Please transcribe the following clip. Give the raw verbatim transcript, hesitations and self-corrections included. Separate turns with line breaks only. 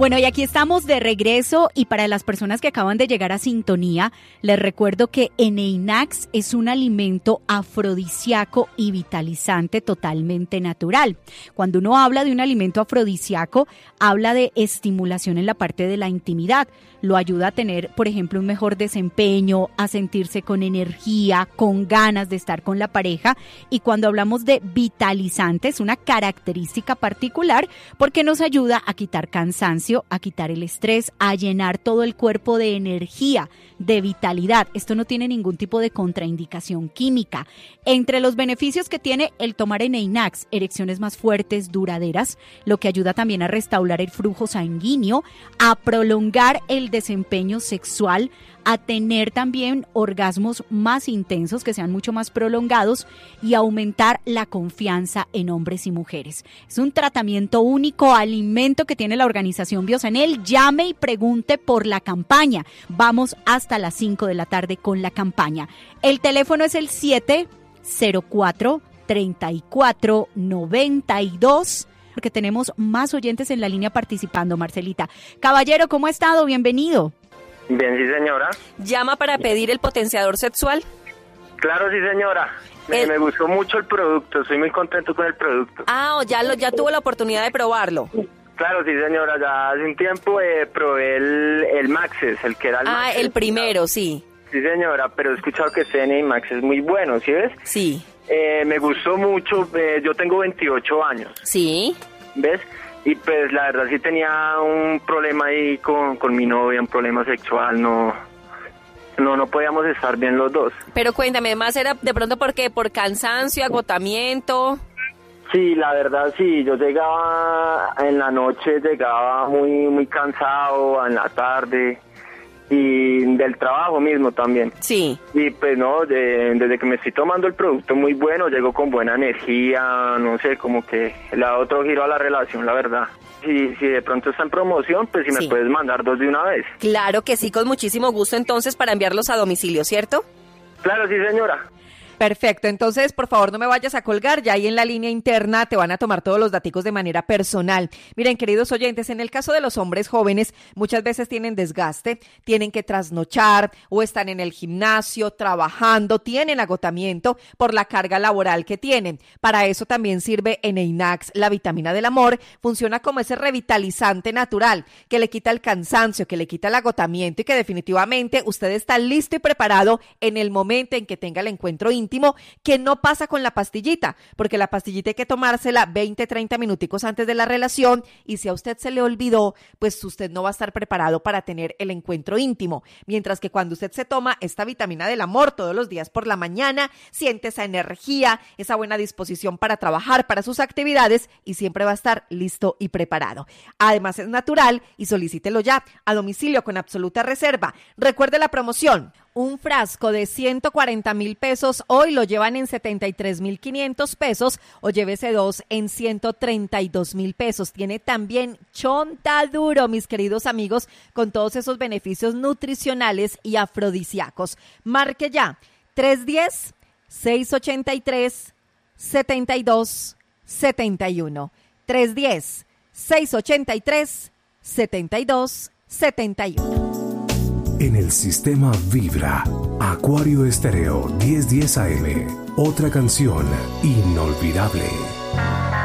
Bueno, y aquí estamos de regreso y para las personas que acaban de llegar a sintonía, les recuerdo que Eneinax es un alimento afrodisíaco y vitalizante totalmente natural. Cuando uno habla de un alimento afrodisíaco, habla de estimulación en la parte de la intimidad. Lo ayuda a tener, por ejemplo, un mejor desempeño, a sentirse con energía, con ganas de estar con la pareja. Y cuando hablamos de vitalizante, es una característica particular porque nos ayuda a quitar cansancio, a quitar el estrés, a llenar todo el cuerpo de energía, de vitalidad. Esto no tiene ningún tipo de contraindicación química. Entre los beneficios que tiene el tomar Eneinax, erecciones más fuertes, duraderas, lo que ayuda también a restaurar el flujo sanguíneo, a prolongar el desempeño sexual, a tener también orgasmos más intensos, que sean mucho más prolongados, y aumentar la confianza en hombres y mujeres. Es un tratamiento único, alimento que tiene la organización Biosanel. Llame y pregunte por la campaña. Vamos hasta las cinco de la tarde con la campaña. El teléfono es el siete cero cuatro, treinta y cuatro, noventa y dos, porque tenemos más oyentes en la línea participando, Marcelita. Caballero, ¿cómo ha estado? Bienvenido.
Bien, sí, señora.
¿Llama para pedir el potenciador sexual?
Claro, sí, señora. Me,
El...
me gustó mucho el producto, estoy muy contento con el producto.
Ah, o ya, lo, ya tuvo la oportunidad de probarlo.
Claro, sí, señora, ya hace un tiempo eh, probé el, el Maxes, el que era el
Ah,
Maxes.
el primero, sí.
Sí, señora, pero he escuchado que este Eneinax es muy bueno, ¿sí ves?
Sí.
Eh, me gustó mucho, eh, yo tengo veintiocho años.
Sí.
¿Ves? Y pues la verdad sí tenía un problema ahí con, con mi novia, un problema sexual, no, no, no podíamos estar bien los dos.
Pero cuéntame, ¿más era de pronto por qué? ¿Por cansancio, agotamiento?
Sí, la verdad sí, yo llegaba en la noche, llegaba muy, muy cansado, en la tarde, y del trabajo mismo también.
Sí.
Y pues no, de, desde que me estoy tomando el producto muy bueno, llego con buena energía, no sé, como que le da otro giro a la relación, la verdad. Si, si de pronto está en promoción, pues si
Sí.
me puedes mandar dos de una vez.
Claro que sí, con muchísimo gusto entonces para enviarlos a domicilio, ¿cierto?
Claro, sí, señora.
Perfecto, entonces por favor no me vayas a colgar, ya ahí en la línea interna te van a tomar todos los daticos de manera personal. Miren, queridos oyentes, en el caso de los hombres jóvenes, muchas veces tienen desgaste, tienen que trasnochar o están en el gimnasio, trabajando, tienen agotamiento por la carga laboral que tienen. Para eso también sirve Eneinax, la vitamina del amor, funciona como ese revitalizante natural que le quita el cansancio, que le quita el agotamiento y que definitivamente usted está listo y preparado en el momento en que tenga el encuentro íntimo, que no pasa con la pastillita, porque la pastillita hay que tomársela veinte, treinta minuticos antes de la relación y si a usted se le olvidó, pues usted no va a estar preparado para tener el encuentro íntimo. Mientras que cuando usted se toma esta vitamina del amor todos los días por la mañana, siente esa energía, esa buena disposición para trabajar, para sus actividades y siempre va a estar listo y preparado. Además es natural y solicítelo ya a domicilio con absoluta reserva. Recuerde la promoción. Un frasco de ciento cuarenta mil pesos hoy lo llevan en setenta y tres mil quinientos pesos o llévese dos en ciento treinta y dos mil pesos. Tiene también chontaduro, mis queridos amigos, con todos esos beneficios nutricionales y afrodisíacos. Marque ya tres uno cero, seis ocho tres, siete dos siete uno. tres uno cero, seis ocho tres, siete dos siete uno.
En el sistema Vibra, Acuario Estéreo diez diez A M, otra canción inolvidable.